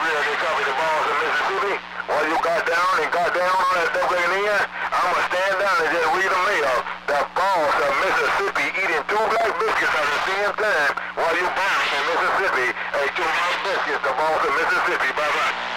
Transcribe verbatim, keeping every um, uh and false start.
Real, they copy the boss of Mississippi. While you got down and got down on that W N N, I'ma stand down and just read a mail. The boss of Mississippi eating two black biscuits at the same time while you boss in Mississippi. Hey, two black biscuits, the boss of Mississippi. Bye-bye.